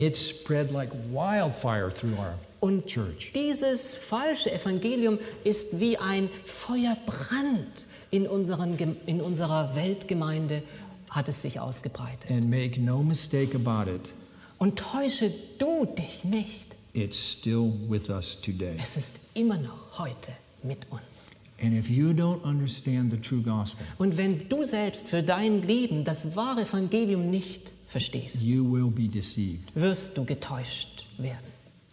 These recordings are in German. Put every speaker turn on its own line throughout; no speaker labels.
It spread like wildfire through our
Und
church.
dieses falsche Evangelium ist wie ein Feuerbrand in unserer Weltgemeinde, hat es sich ausgebreitet.
And make no mistake about it,
Und täusche du dich nicht.
it's still with us today.
Es ist immer noch heute mit uns.
And if you don't understand the true gospel,
Und wenn du selbst für dein Leben das wahre Evangelium nicht verstehst,
you will be deceived.
wirst du getäuscht werden.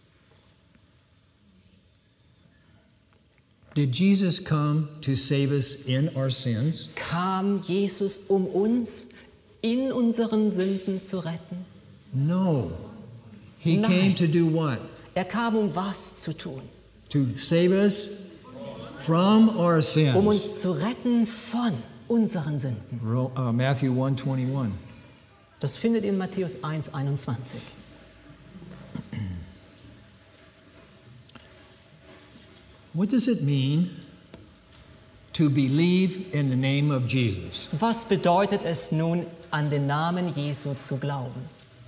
Did Jesus come to save us in our sins?
Kam Jesus, um uns in unseren Sünden zu retten?
No. He
Nein.
came to do what?
Er kam, um was zu tun?
To save us from our sins.
Um uns zu retten von unseren Sünden.
Matthew 1:21.
Das findet ihr in Matthäus 1,21.
What does it mean to believe in the name of Jesus?
Was bedeutet es nun, an den Namen Jesu zu glauben?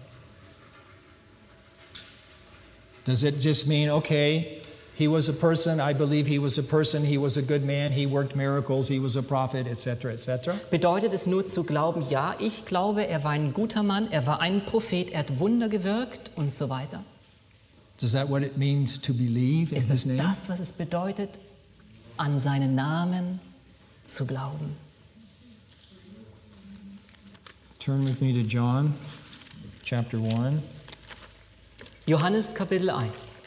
Does it just mean, okay, he was a person, I believe he was a person, he was a good man, he worked miracles, he was a prophet, etc., etc.?
Bedeutet es nur zu glauben, ja, ich glaube, er war ein guter Mann, er war ein Prophet, er hat Wunder gewirkt und so weiter?
Is that what it means to believe in
Ist
his
es
name?
das, was es bedeutet, an seinen Namen zu glauben?
Turn with me to John chapter 1.
Johannes Kapitel 1.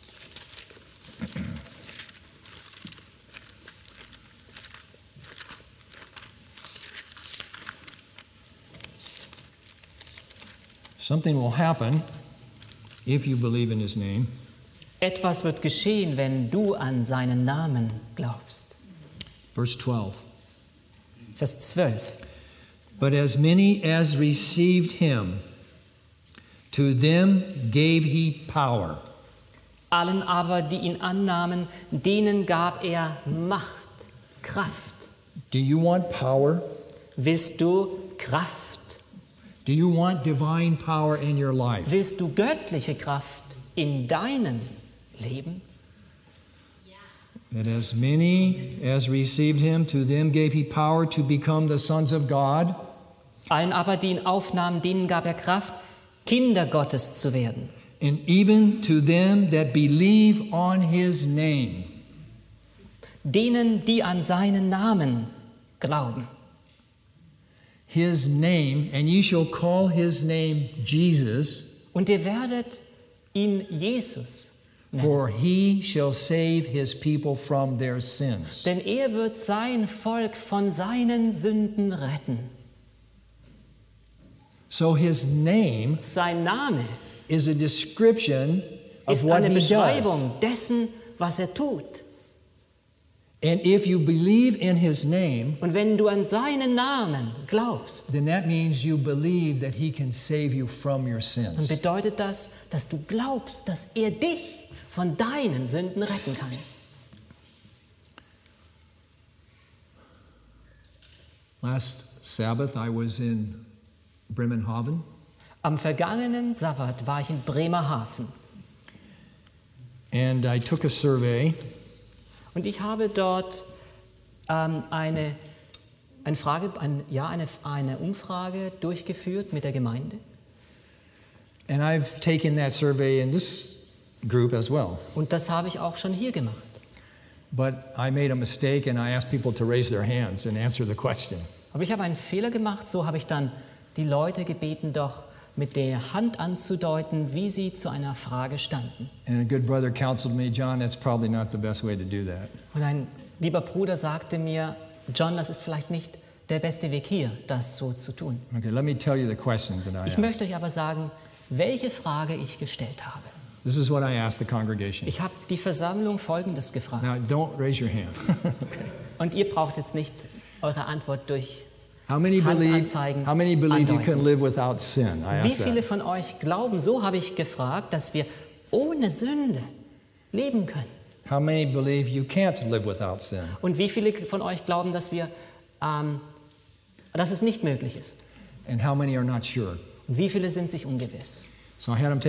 Something will happen if you believe in his name.
Etwas wird geschehen, wenn du an seinen Namen glaubst.
Verse 12.
Vers 12.
But as many as received him, to them gave he power.
Allen aber, die ihn annahmen, denen gab er Macht, Kraft.
Do you want power?
Willst du Kraft?
Do you want divine power in your life?
Willst du göttliche Kraft in deinem Leben?
That as many as received him, to them gave he power to become the sons of God.
Allen aber, die ihn aufnahmen, denen gab er Kraft, Kinder Gottes zu werden.
And even to them that believe on his name.
Denen, die an seinen Namen glauben.
His name, and ye shall call his name Jesus,
Und ihr werdet ihn Jesus nennen.
for he shall save his people from their sins.
Denn er wird sein Volk von seinen Sünden retten.
So his name
Sein Name
is a description of
ist
what
eine
he does.
Beschreibung dessen, was er tut.
And if you believe in his name,
Und wenn du an seinen Namen glaubst,
then that means you believe that he can save you from your
dann
sins.
bedeutet das, dass du glaubst, dass er dich von deinen Sünden retten kann.
Last Sabbath I was in Bremerhaven.
Am vergangenen Sabbat war ich in Bremerhaven
And I took a survey,
und ich habe dort eine Umfrage durchgeführt mit der Gemeinde.
and I've taken that survey in this group as well.
Und das habe ich auch schon hier gemacht.
But I made a mistake and I asked people to raise their hands and answer the question.
Aber ich habe einen Fehler gemacht, so habe ich dann die Leute gebeten, doch mit der Hand anzudeuten, wie sie zu einer Frage standen.
And a good brother counseled me, John, that's probably not the best way to do that.
Und ein lieber Bruder sagte mir, John, das ist vielleicht nicht der beste Weg hier, das so zu tun.
Okay, let me tell you the question that I
Ich
asked.
möchte euch aber sagen, welche Frage ich gestellt habe.
This is what I asked the congregation.
Ich habe die Versammlung Folgendes gefragt.
Now, don't raise your hand.
Und ihr braucht jetzt nicht eure Antwort durch
How many believe
Handanzeigen
you
andeuten.
can live without sin? I
Wie
asked
viele
that.
von euch glauben, so habe ich gefragt, dass wir ohne Sünde leben können?
How many believe you can't live without sin?
Und wie viele von euch glauben, dass es nicht möglich ist?
And how many are not sure?
Und wie viele sind sich ungewiss?
So I had him take